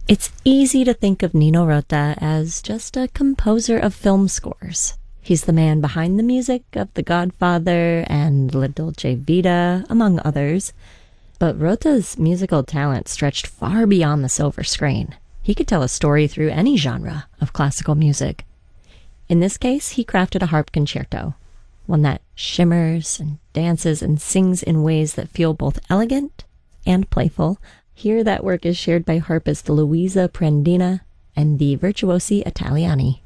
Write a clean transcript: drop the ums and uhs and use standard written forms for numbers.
It's easy to think of Nino Rota as just a composer of film scores. He's the man behind the music of The Godfather and La Dolce Vita, among others. But Rota's musical talent stretched far beyond the silver screen. He could tell a story through any genre of classical music. In this case, he crafted a harp concerto, one that shimmers and dances and sings in ways that feel both elegant and playful. Here, that work is shared by harpist Luisa Prandina and the Virtuosi Italiani.